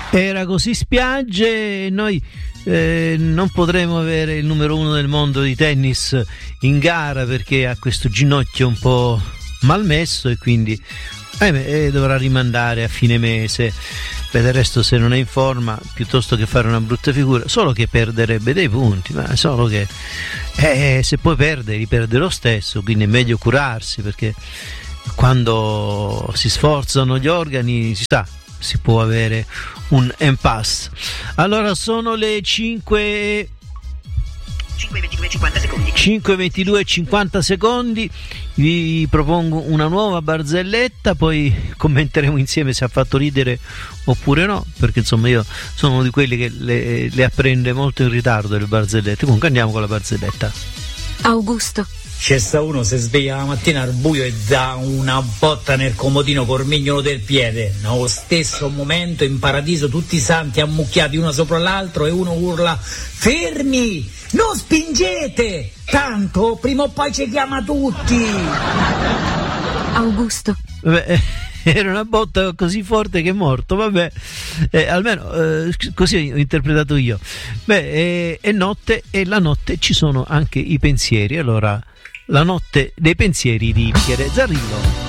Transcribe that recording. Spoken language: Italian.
Era così spiagge, noi non potremo avere il numero 1 del mondo di tennis in gara perché ha questo ginocchio un po' malmesso e quindi dovrà rimandare a fine mese. Per il resto, se non è in forma, piuttosto che fare una brutta figura, solo che perderebbe dei punti, ma solo che se poi perde, riperde lo stesso, quindi è meglio curarsi, perché quando si sforzano gli organi si può avere un impasse. Allora sono le 5:22:50 secondi. Vi propongo una nuova barzelletta, poi commenteremo insieme se ha fatto ridere oppure no, perché insomma io sono uno di quelli che le apprende molto in ritardo le barzellette. Comunque andiamo con la barzelletta. Augusto. C'è sta uno si sveglia la mattina al buio e dà una botta nel comodino col mignolo del piede. Nello stesso momento in paradiso tutti i santi ammucchiati uno sopra l'altro e uno urla: fermi! Non spingete! Tanto prima o poi ci chiama tutti! Augusto. Era una botta così forte che è morto, vabbè, almeno così ho interpretato io. È notte e la notte ci sono anche i pensieri, allora la notte dei pensieri di Pierre Zarrillo.